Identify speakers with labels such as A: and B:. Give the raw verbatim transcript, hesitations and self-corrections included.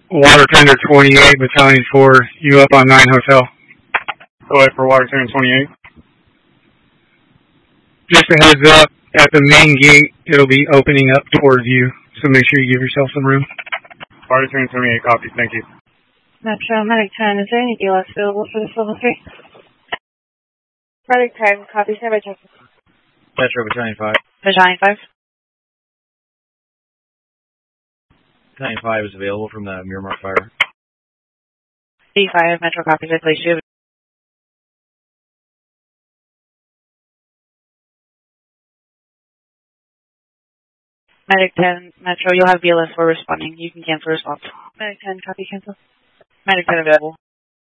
A: Water Tender twenty-eight, Battalion four, you up on nine Hotel.
B: Go ahead for Water Tender twenty-eight.
A: Just a heads up, at the main gate, it'll be opening up towards you, so make sure you give yourself some room.
B: Water Tender twenty-eight, copy, thank you.
C: Metro, Medic ten, is there any E L S available for this level three?
D: Medic ten, copy, stand by check.
E: Metro, Battalion five.
C: Battalion five.
E: Battalion five is available from the Miramar Fire.
C: D five, Metro, copy, I place you. Medic ten, Metro, you'll have B L S four responding. You can cancel response. Medic ten, copy, cancel. Medic ten available.